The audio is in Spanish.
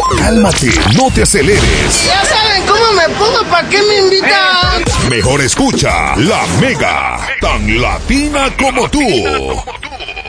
Cálmate, no te aceleres. Ya saben cómo me pongo, ¿para qué me invitan? Mejor escucha La Mega, tan latina como tú.